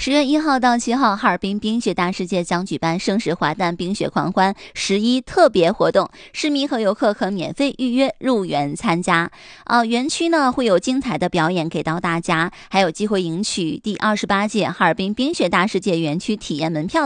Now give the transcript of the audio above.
10月1号到7号，哈尔滨冰雪大世界将举办盛世华诞冰雪狂欢11特别活动，市民和游客可免费预约入园参加。园区呢会有精彩的表演给到大家，还有机会赢取第28届哈尔滨冰雪大世界园区体验门票。